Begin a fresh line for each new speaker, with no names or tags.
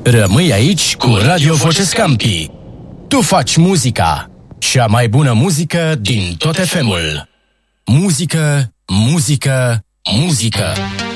Rămâi aici cu Radio Voce Scampi. Tu faci muzica, cea mai bună muzică din tot FM-ul. Muzică, muzică, muzică.